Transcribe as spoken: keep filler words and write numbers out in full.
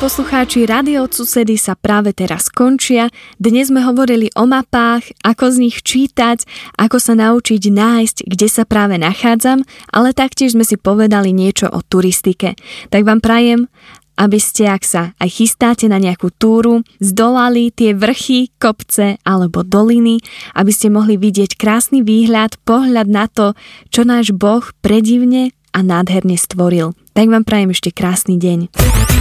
poslucháči, Rádio Susedy sa práve teraz končia. Dnes sme hovorili o mapách, ako z nich čítať, ako sa naučiť nájsť, kde sa práve nachádzam, ale taktiež sme si povedali niečo o turistike. Tak vám prajem, aby ste, ak sa aj chystáte na nejakú túru, zdolali tie vrchy, kopce alebo doliny, aby ste mohli vidieť krásny výhľad, pohľad na to, čo náš Boh predivne a nádherne stvoril. Tak vám prajem ešte krásny deň.